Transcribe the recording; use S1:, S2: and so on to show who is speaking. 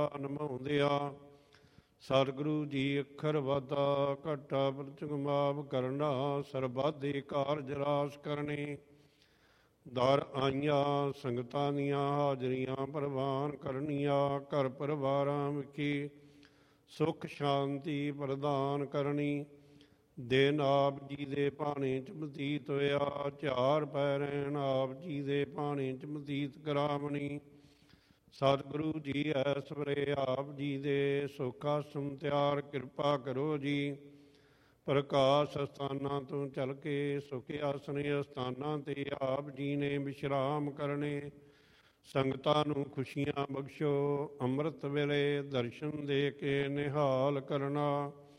S1: ਨਿਭਾਉਂਦਿਆ ਸਤਿਗੁਰੂ ਜੀ ਅੱਖਰ ਵਾਧਾ ਘਾਟਾ ਪ੍ਰਤਿਗ ਮਾਫ ਕਰਨਾ ਸਰਬੱਧੇ ਕਾਰਜ ਰਾਸ ਕਰਨੇ ਦਰ ਆਈਆਂ ਸੰਗਤਾਂ ਦੀਆਂ ਹਾਜ਼ਰੀਆਂ ਪ੍ਰਵਾਨ ਕਰਨੀਆਂ ਘਰ ਪਰਿਵਾਰਾਂ ਵਿਖੇ ਸੁਖ ਸ਼ਾਂਤੀ ਪ੍ਰਦਾਨ ਕਰਨੀ ਦਿਨ ਆਪ ਜੀ ਦੇ ਭਾਣੇ 'ਚ ਬਤੀਤ ਹੋਇਆ ਝਾਰ ਪੈ ਰਹਿਣ ਆਪ ਜੀ ਦੇ ਭਾਣੇ 'ਚ ਬਤੀਤ ਕਰਾਵਣੀ ਸਤਿਗੁਰੂ ਜੀ ਐਸ ਵੇਲੇ ਆਪ ਜੀ ਦੇ ਸੁਖ ਆਸਣ ਤਿਆਰ ਕਿਰਪਾ ਕਰੋ ਜੀ ਪ੍ਰਕਾਸ਼ ਅਸਥਾਨਾਂ ਤੋਂ ਚੱਲ ਕੇ ਸੁਖ ਆਸਣ ਅਸਥਾਨਾਂ 'ਤੇ ਆਪ ਜੀ ਨੇ ਵਿਸ਼ਰਾਮ ਕਰਨੇ ਸੰਗਤਾਂ ਨੂੰ ਖੁਸ਼ੀਆਂ ਬਖਸ਼ੋ ਅੰਮ੍ਰਿਤ ਵੇਲੇ ਦਰਸ਼ਨ ਦੇ ਕੇ ਨਿਹਾਲ ਕਰਨਾ